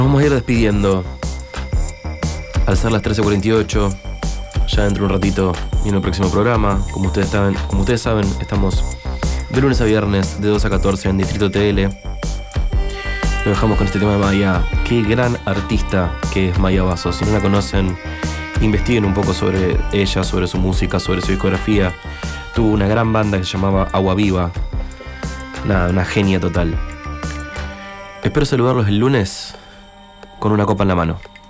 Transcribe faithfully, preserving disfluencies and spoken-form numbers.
Nos vamos a ir despidiendo. Al ser las trece cuarenta y ocho, ya dentro de un ratito viene el próximo programa. Como ustedes saben, como ustedes saben, estamos de lunes a viernes de dos a catorce en Distrito T L. Lo dejamos con este tema de Maya. Qué gran artista que es Maya Basso. Si no la conocen, investiguen un poco sobre ella, sobre su música, sobre su discografía. Tuvo una gran banda que se llamaba Agua Viva. Nada, una genia total. Espero saludarlos el lunes con una copa en la mano.